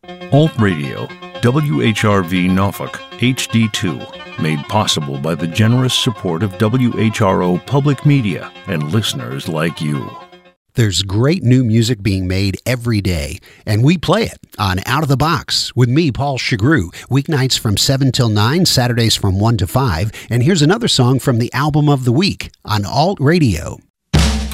Alt Radio, WHRV Norfolk, HD2, made possible by the generous support of WHRO Public Media and listeners like you. There's great new music being made every day, and we play it on Out of the Box with me, Paul Chagru, weeknights from 7 till 9, Saturdays from 1 to 5. And here's another song from the album of the week on Alt Radio.